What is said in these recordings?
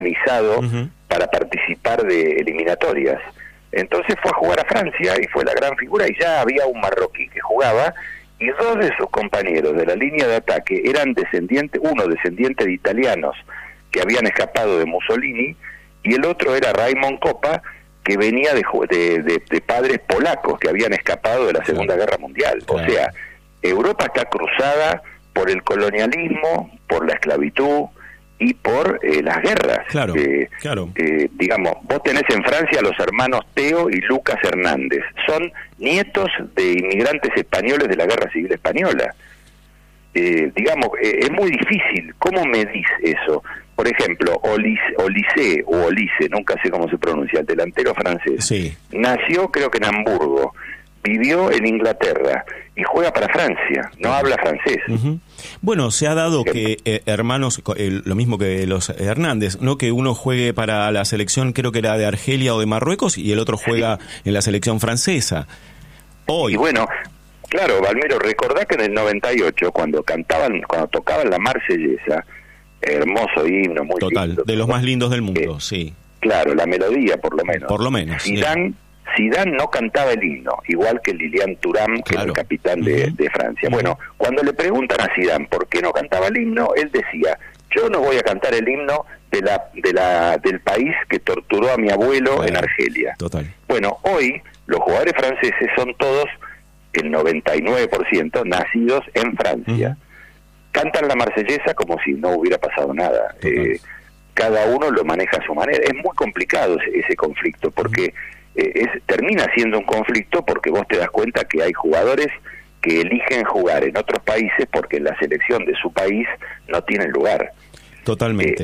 organizado para participar de eliminatorias. Entonces fue a jugar a Francia y fue la gran figura, y ya había un marroquí que jugaba, y dos de sus compañeros de la línea de ataque eran uno descendiente de italianos que habían escapado de Mussolini, y el otro era Raymond Kopa, que venía de padres polacos que habían escapado de la Segunda Guerra Mundial. O sea, Europa está cruzada por el colonialismo, por la esclavitud y por las guerras. Digamos, vos tenés en Francia a los hermanos Teo y Lucas Hernández. Son nietos de inmigrantes españoles de la Guerra Civil Española. Digamos, es muy difícil. ¿Cómo medís eso? Por ejemplo, Olise, nunca sé cómo se pronuncia, el delantero francés, nació creo que en Hamburgo, vivió en Inglaterra y juega para Francia, no habla francés. Bueno, se ha dado que hermanos, lo mismo que los Hernández, ¿no? Que uno juegue para la selección, creo que era de Argelia o de Marruecos, y el otro juega en la selección francesa. Hoy. Y bueno, claro, Valmero, recordá que en el 98, cuando tocaban la Marsellesa, hermoso himno, muy lindo, de los más lindos del mundo, sí. Claro, la melodía, por lo menos. Por lo menos. Zidane no cantaba el himno, igual que Lilian Thuram, que era el capitán de Francia. Bueno, cuando le preguntan a Zidane por qué no cantaba el himno, él decía: yo no voy a cantar el himno del país que torturó a mi abuelo en Argelia. Bueno, hoy los jugadores franceses son todos, el 99%, nacidos en Francia. Cantan la Marsellesa como si no hubiera pasado nada. Cada uno lo maneja a su manera. Es muy complicado ese conflicto, porque termina siendo un conflicto, porque vos te das cuenta que hay jugadores que eligen jugar en otros países porque en la selección de su país no tienen lugar. Totalmente.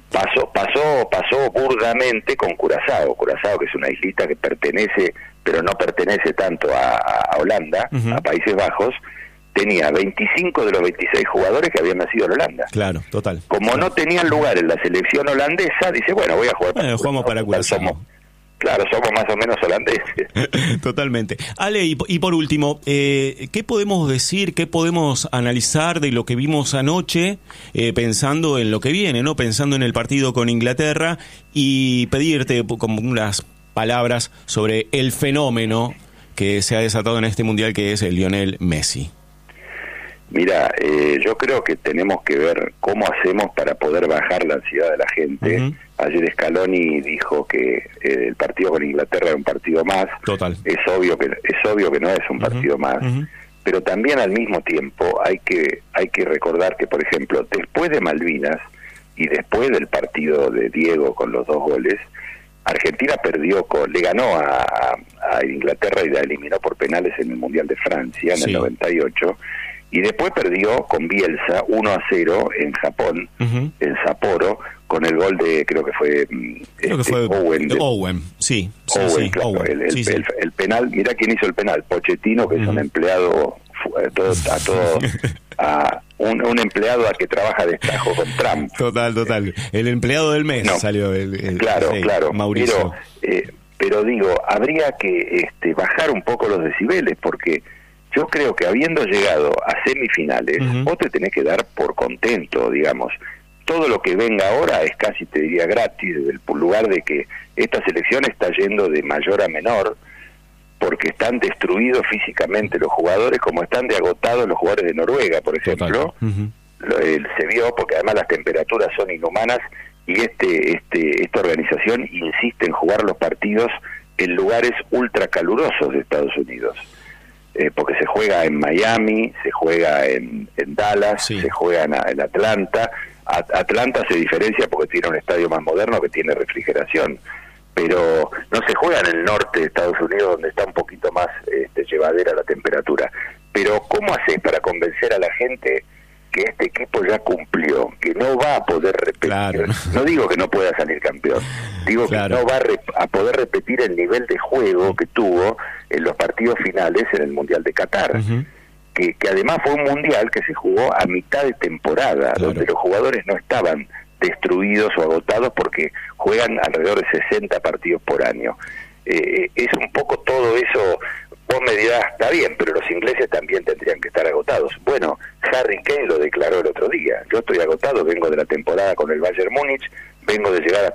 Pasó burdamente con Curazao, que es una islita que pertenece, pero no pertenece tanto a Holanda, a Países Bajos. Tenía 25 de los 26 jugadores que habían nacido en Holanda. Claro, total. Como no tenían lugar en la selección holandesa, dice, bueno, voy a jugar para jugamos para Curazao. Somos más o menos holandeses. Totalmente. Ale, y por último, ¿qué podemos decir, qué podemos analizar de lo que vimos anoche, pensando en lo que viene, ¿no? Pensando en el partido con Inglaterra, y pedirte como unas palabras sobre el fenómeno que se ha desatado en este mundial, que es el Lionel Messi? Mira, yo creo que tenemos que ver cómo hacemos para poder bajar la ansiedad de la gente. Ayer Scaloni dijo que el partido con Inglaterra era un partido más. Es obvio que no es un partido más, pero también al mismo tiempo hay que recordar que, por ejemplo, después de Malvinas y después del partido de Diego con los 2 goles, Argentina le ganó a Inglaterra y la eliminó por penales en el Mundial de Francia en el 98. Y después perdió con Bielsa 1-0 en Japón, en Sapporo, con el gol de, creo que fue Owen. Owen, claro, el penal. Mirá quién hizo el penal: Pochettino, que es un empleado un empleado que trabaja de estajo con Trump. Total. El empleado del mes salió. Claro. Mauricio. Pero digo, habría que bajar un poco los decibeles, porque yo creo que habiendo llegado a semifinales, vos te tenés que dar por contento, digamos. Todo lo que venga ahora es casi, te diría, gratis, desde el lugar de que esta selección está yendo de mayor a menor, porque están destruidos físicamente los jugadores, como están de agotados los jugadores de Noruega, por ejemplo. Se vio, porque además las temperaturas son inhumanas, y esta organización insiste en jugar los partidos en lugares ultra calurosos de Estados Unidos. Porque se juega en Miami, se juega en Dallas, se juega en Atlanta. Atlanta se diferencia porque tiene un estadio más moderno que tiene refrigeración, pero no se juega en el norte de Estados Unidos, donde está un poquito más llevadera la temperatura. Pero ¿cómo haces para convencer a la gente que este equipo ya cumplió, que no va a poder repetir? No digo que no pueda salir campeón, digo que no va a poder repetir el nivel de juego que tuvo en los partidos finales en el Mundial de Qatar, que además fue un mundial que se jugó a mitad de temporada, donde los jugadores no estaban destruidos o agotados, porque juegan alrededor de 60 partidos por año. Es un poco todo eso. Vos me dirás, está bien, pero los ingleses también tendrían que estar agotados. Bueno, Harry Kane lo declaró el otro día: yo estoy agotado, vengo de la temporada con el Bayern Múnich, vengo de llegar a